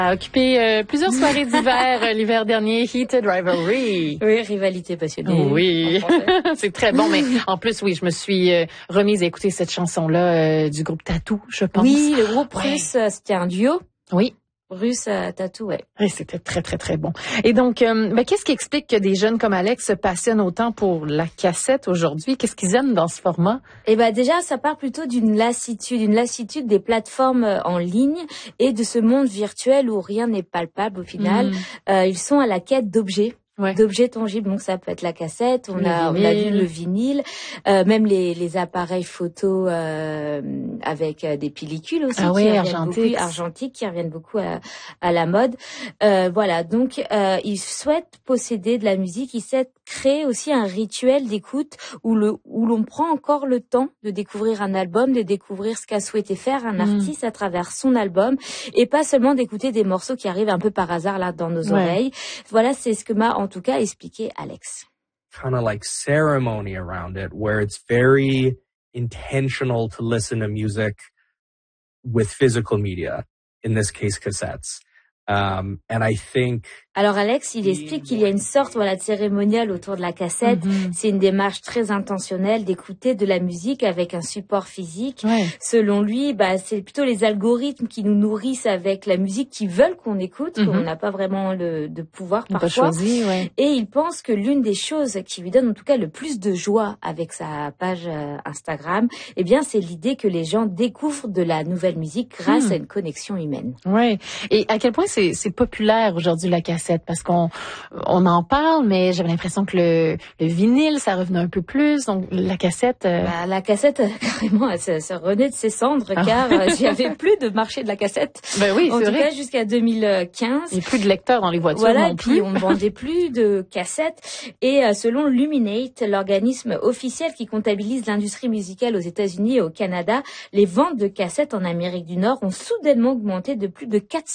A occupé plusieurs soirées d'hiver l'hiver dernier, Heated Rivalry. Oui, rivalité passionnée. Oui, c'est très bon. Mais en plus, oui, je me suis remise à écouter cette chanson-là du groupe Tattoo, je pense. Oui, le groupe russe, c'était un duo. Oui. Russe Tattoo, ouais. Oui, c'était très, très, très bon. Et donc, qu'est-ce qui explique que des jeunes comme Alex se passionnent autant pour la cassette aujourd'hui? Qu'est-ce qu'ils aiment dans ce format? Eh ben, déjà, ça part plutôt d'une lassitude des plateformes en ligne et de ce monde virtuel où rien n'est palpable au final. Ils sont à la quête d'objets. Ouais. D'objets tangibles, donc ça peut être la cassette, on a vu le vinyle, même les appareils photo avec des pellicules aussi argentiques qui reviennent beaucoup à la mode. Voilà, donc ils souhaitent posséder de la musique, ils souhaitent créer aussi un rituel d'écoute où l'on prend encore le temps de découvrir un album, de découvrir ce qu'a souhaité faire un artiste à travers son album et pas seulement d'écouter des morceaux qui arrivent un peu par hasard là dans nos oreilles. Voilà, c'est ce que m'a en tout cas expliqué Alex. Kind of like ceremony around it where it's very intentional to listen to music with physical media, in this case cassettes. And I think Alors Alex, il explique qu'il y a une sorte de cérémonial autour de la cassette. C'est une démarche très intentionnelle d'écouter de la musique avec un support physique. Ouais. Selon lui, c'est plutôt les algorithmes qui nous nourrissent avec la musique qui veulent qu'on écoute, qu'on n'a pas vraiment de pouvoir parfois. Choisi, ouais. Et il pense que l'une des choses qui lui donne en tout cas le plus de joie avec sa page Instagram, eh bien c'est l'idée que les gens découvrent de la nouvelle musique grâce à une connexion humaine. Ouais. Et à quel point c'est populaire aujourd'hui la cassette? Parce qu'on en parle, mais j'avais l'impression que le vinyle, ça revenait un peu plus. Donc, la cassette... La cassette, carrément, ça renaît de ses cendres, car il n'y avait plus de marché de la cassette. Ben oui, en tout cas, jusqu'à 2015. Il n'y a plus de lecteurs dans les voitures non plus. Et puis on ne vendait plus de cassettes. Et selon Luminate, l'organisme officiel qui comptabilise l'industrie musicale aux États-Unis et au Canada, les ventes de cassettes en Amérique du Nord ont soudainement augmenté de plus de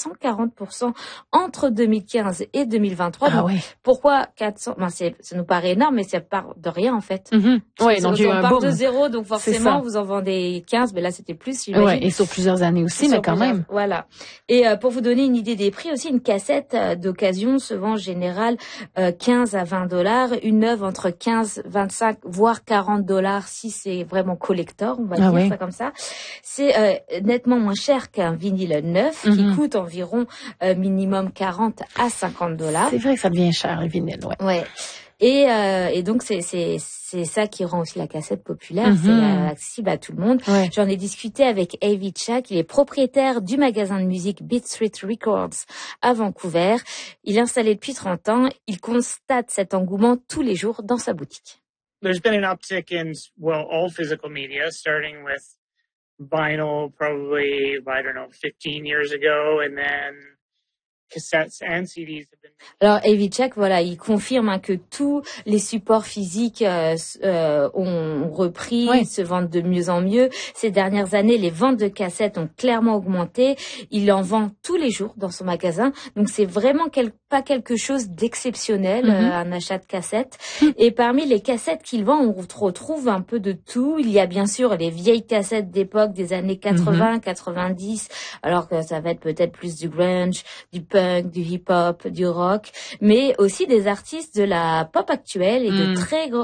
440% entre 2015 et 2023. Ah, donc, pourquoi 400 ça nous paraît énorme, mais ça part de rien en fait. Ouais, donc on part de zéro, donc forcément vous en vendez 15, mais là c'était plus, j'imagine. Ouais, et sur plusieurs années aussi, mais quand même. Voilà. Et pour vous donner une idée des prix aussi, une cassette d'occasion se vend en général 15 à 20 $, une œuvre entre 15, 25, voire 40 $ si c'est vraiment collector, on va dire ça comme ça. C'est nettement moins cher qu'un vinyle neuf qui coûte environ minimum 40 à 50 $. C'est vrai que ça devient cher, le vinyle, ouais. Et donc c'est ça qui rend aussi la cassette populaire, c'est accessible à tout le monde. Ouais. J'en ai discuté avec Avi Chak, il est propriétaire du magasin de musique Beat Street Records à Vancouver. Il est installé depuis 30 ans, il constate cet engouement tous les jours dans sa boutique. There's been an uptick in all physical media, starting with vinyl probably 15 years ago, and then cassettes and CDs have been... Alors, Avi Chak, il confirme que tous les supports physiques ont repris, se vendent de mieux en mieux. Ces dernières années, les ventes de cassettes ont clairement augmenté. Il en vend tous les jours dans son magasin. Donc, c'est vraiment pas quelque chose d'exceptionnel, un achat de cassettes. Et parmi les cassettes qu'il vend, on retrouve un peu de tout. Il y a bien sûr les vieilles cassettes d'époque des années 80, 90, alors que ça va être peut-être plus du grunge, du punk, du hip-hop, du rock, mais aussi des artistes de la pop actuelle et de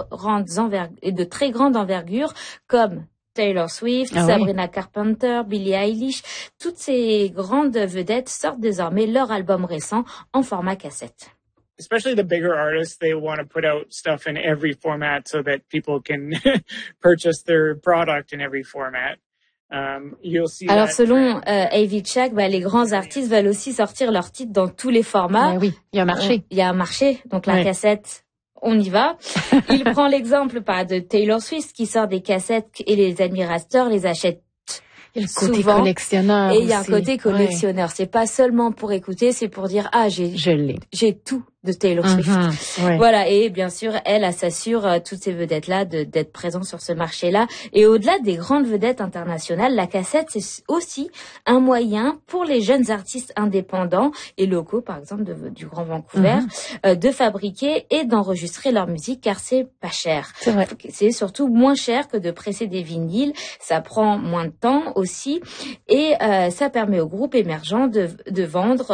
très grande envergure comme Taylor Swift, Sabrina Carpenter, Billie Eilish. Toutes ces grandes vedettes sortent désormais leur album récent en format cassette. Especially the bigger artists, they want to put out stuff in every format so that people can purchase their product in every format. Alors selon Avi Chak, les grands artistes veulent aussi sortir leurs titres dans tous les formats. Oui, il y a un marché. Il y a un marché, donc la cassette, on y va. Il prend l'exemple de Taylor Swift qui sort des cassettes et les admirateurs les achètent. Il y a le côté collectionneur. Et il y a un côté collectionneur. C'est pas seulement pour écouter, c'est pour dire j'ai tout de Taylor Swift. Voilà, et bien sûr, elle s'assure toutes ces vedettes-là d'être présentes sur ce marché-là. Et au-delà des grandes vedettes internationales, la cassette, c'est aussi un moyen pour les jeunes artistes indépendants et locaux, par exemple du Grand Vancouver, de fabriquer et d'enregistrer leur musique, car c'est pas cher. C'est vrai. C'est surtout moins cher que de presser des vinyles. Ça prend moins de temps aussi, et ça permet aux groupes émergents de vendre